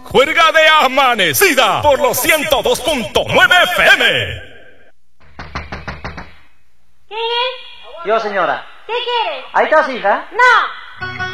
Juerga de amanecida por los 102.9 FM. ¿Quién es? Yo, señora. ¿Qué quieres? ¿Ahí estás, hija? No.